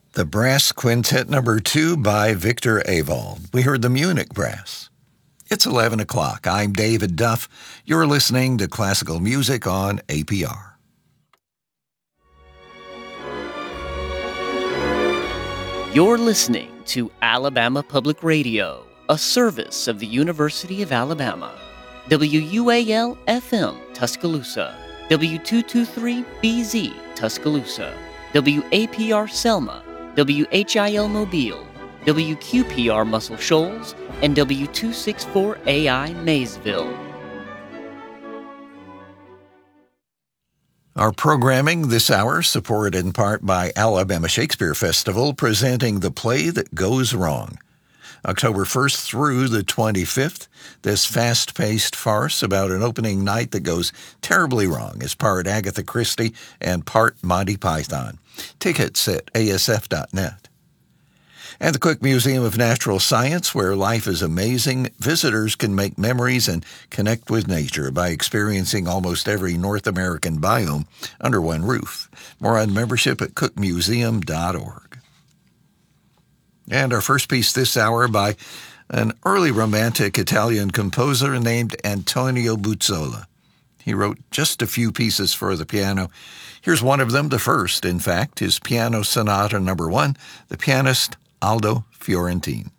The Brass Quintet number 2 by Victor Avald. We heard the Munich Brass. It's 11 o'clock. I'm David Duff. You're listening to classical music on APR. You're listening to Alabama Public Radio, a service of the University of Alabama. WUAL-FM, Tuscaloosa. W223BZ, Tuscaloosa. WAPR Selma. WHIL Mobile. WQPR Muscle Shoals. And W264AI Maysville. Our programming this hour supported in part by Alabama Shakespeare Festival, presenting The Play That Goes Wrong. October 1st through the 25th, this fast-paced farce about an opening night that goes terribly wrong is part Agatha Christie and part Monty Python. Tickets at asf.net. At the Cook Museum of Natural Science, where life is amazing, visitors can make memories and connect with nature by experiencing almost every North American biome under one roof. More on membership at cookmuseum.org. And our first piece this hour by an early romantic Italian composer named Antonio Buzzola. He wrote just a few pieces for the piano. Here's one of them, the first, in fact, his Piano Sonata number 1, the pianist Aldo Fiorentine.